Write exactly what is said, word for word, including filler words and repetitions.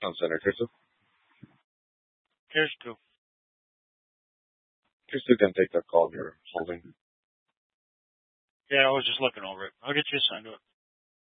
Town Center, Crystal. Here's two. Crystal can take that call. You're holding. Yeah, I was just looking over it. I'll get you assigned to it.